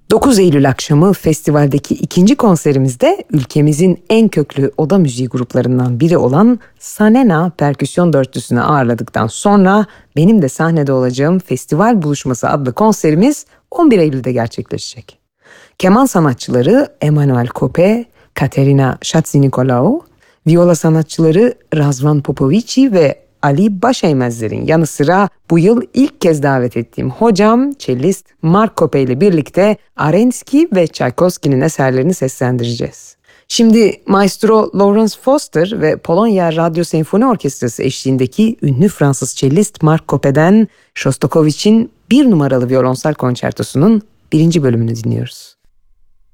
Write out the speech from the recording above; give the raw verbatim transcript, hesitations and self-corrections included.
dokuz Eylül akşamı festivaldeki ikinci konserimizde ülkemizin en köklü oda müziği gruplarından biri olan Sanena Perküsyon Dörtlüsü'nü ağırladıktan sonra benim de sahnede olacağım Festival Buluşması adlı konserimiz on bir Eylül'de gerçekleşecek. Keman sanatçıları Emanuel Kope, Katerina Şatzi-Nikolaou, viola sanatçıları Razvan Popovici ve Ali Başeymezler'in yanı sıra bu yıl ilk kez davet ettiğim hocam, cellist Mark Kope ile birlikte Arenski ve Tchaikovsky'nin eserlerini seslendireceğiz. Şimdi Maestro Lawrence Foster ve Polonya Radyo Senfoni Orkestrası eşliğindeki ünlü Fransız cellist Mark Kope'den Shostakovich'in bir numaralı violonsel konçertosunun birinci bölümünü dinliyoruz.